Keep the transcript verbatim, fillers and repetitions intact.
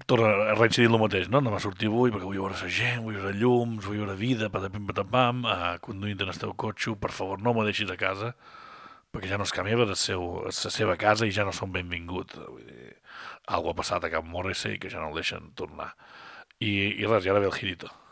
torna a reincidir el mateix, no? Anem a sortir avui perquè vull veure la gent, vull veure llums, vull veure vida, patapim, patapam, uh, conduint en el teu cotxe, per favor, no me deixis a casa, perquè ja no es canvia de seu, la seva casa i ja no són benvinguts. Vull dir, algo ha passat a Camp Morrissey que ja no el deixen tornar. I, i res, i ara ve el Girito.